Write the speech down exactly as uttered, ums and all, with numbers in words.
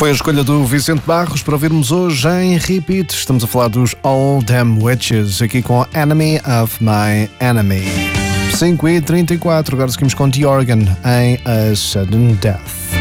Foi a escolha do Vicente Barros para ouvirmos hoje em repeat. Estamos a falar dos All Damn Witches, aqui com Enemy of My Enemy. cinco e trinta e quatro, agora seguimos com The Organ em A Sudden Death.